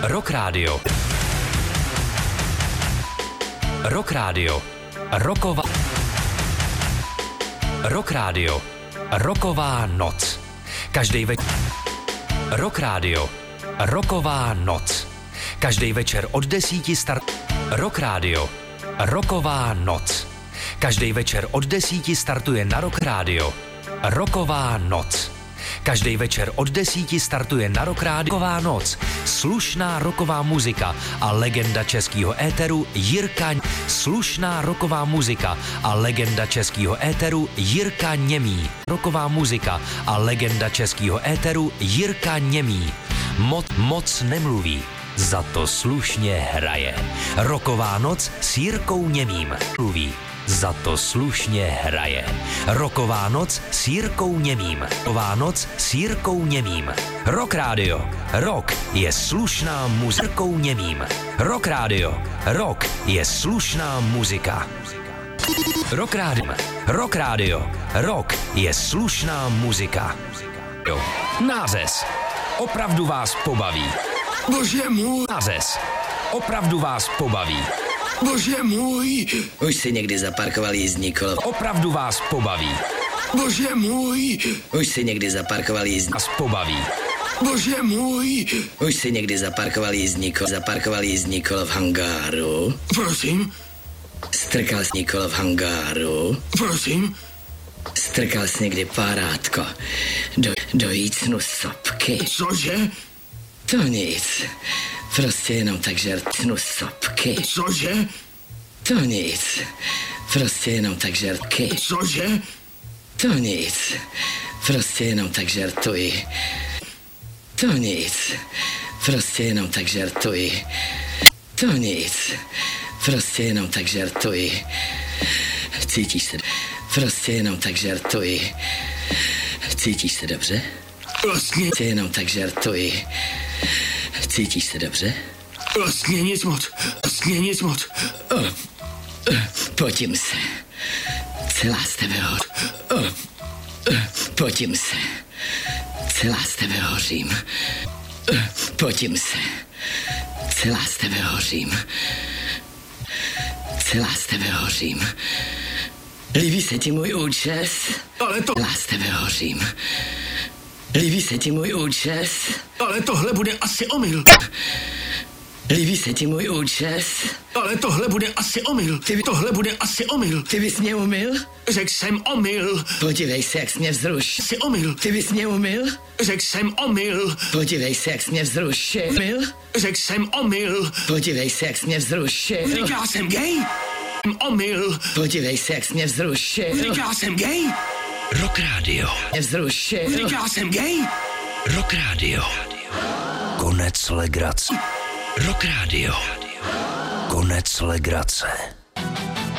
Rock Radio. Rock Radio. Rock Radio. Roková noc. Každý večer. Rock Radio. Roková noc. Každý večer od 10 start. Rock Radio. Roková noc. Každý večer od 10 startuje na Rock Radio. Roková noc. Každý večer od 10 startuje na Rock Radio. Roková noc. Slušná roková muzika a legenda českého éteru Jirka. Slušná roková muzika a legenda českého éteru Jirka Němý. Roková muzika a legenda českého éteru Jirka Němý. Moc nemluví, za to slušně hraje. Roková noc s Jirkou Němým. Mluví, za to slušně hraje. Roková noc s Jirkou Němým. Roková noc s Jirkou Němým. Rock Radio. Rock je slušná muzika. Jirkou Němým. Rock Radio. Rock je slušná muzika. Rock Radio. Rock Radio. Rock je slušná muzika. Nářez. Opravdu vás pobaví. Bože můj. Nářez. Opravdu vás pobaví. Bože můj. Už si někdy zaparkoval jízdní kolo. Opravdu vás pobaví. Bože můj. Už si někdy zaparkoval jízdní. Vás pobaví. Bože můj. Už si někdy zaparkoval jízdní kolo v hangáru. Prosím. Strkal jsi kolo v hangáru. Prosím. Strkal jsi někdy párátko do jícnu sopky. Cože? To nic. Prostě jenom tak žertnu sopky. Cože? To nic. Prostě jenom tak žertky. Cože? To nic. Prostě jenom tak žertuji. To nic. Prostě jenom tak žertuji. To nic. Prostě jenom tak žertuji. Cítíš se? Prostě jenom tak žertuji. Cítíš se dobře? Vlastně. Jenom tak žertuji. Cítíš se dobře? Vlastně nic moc. Vlastně nic moc. Potím se. Celá z tebe potím se. Celá z tebe hořím. Potím se. Celá z tebe hořím. Celá z tebe hořím. Líbí se ti můj účes? Ale to... Celá z tebe hořím. Líbí se ti můj účes? Ale tohle bude asi omyl. Líbí se ti můj účes? Ale tohle bude asi omyl. Tohle bude asi omyl. Ty bys mě umyl? Řekl jsem omyl. Podívej se, jak jsi mě vzrušil. Asi omyl. Ty bys mě umyl? Řekl jsem omyl. Podívej se, jak jsi mě vzrušil. Řekl jsem omyl. Podívej se, jak jsi mě vzrušil. Říká jsem gay. Omyl. Podívej se, jak jsi mě vzrušil. Říká jsem gay. Rock Radio. Mě vzrušil. Říká jsem gay. Rock Radio. Konec legrace. Rock Radio. Konec legrace.